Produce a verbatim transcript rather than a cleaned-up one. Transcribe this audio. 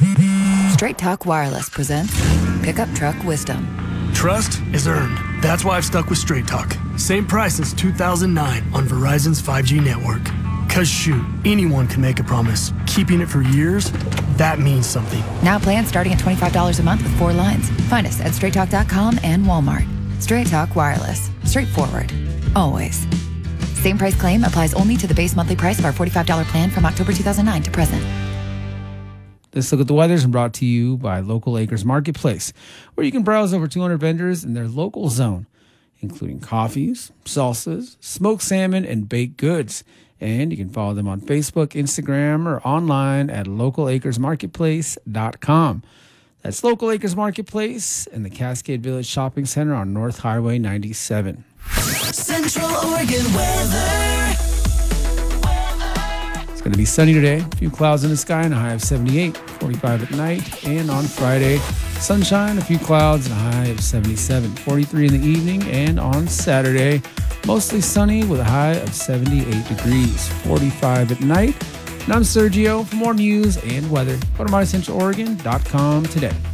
Straight Talk Wireless presents Pickup Truck Wisdom. Trust is earned. That's why I've stuck with Straight Talk. Same price since two thousand nine on Verizon's five G network. Cause shoot, anyone can make a promise. Keeping it for years, that means something. Now plans starting at twenty-five dollars a month with four lines. Find us at straight talk dot com and Walmart. Straight Talk Wireless. Straightforward. Always. Same price claim applies only to the base monthly price of our forty-five dollars plan from October two thousand nine to present. This Look at the Weather is brought to you by Local Acres Marketplace, where you can browse over two hundred vendors in their local zone, including coffees, salsas, smoked salmon, and baked goods. And you can follow them on Facebook, Instagram, or online at local acres marketplace dot com. That's Local Acres Marketplace in the Cascade Village Shopping Center on North Highway ninety-seven. Central Oregon weather. It's going to be sunny today. A few clouds in the sky and a high of seventy-eight, forty-five at night. And on Friday, sunshine, a few clouds and a high of seventy-seven, forty-three in the evening. And on Saturday, mostly sunny with a high of seventy-eight degrees, forty-five at night. And I'm Sergio. For more news and weather, go to my central oregon dot com today.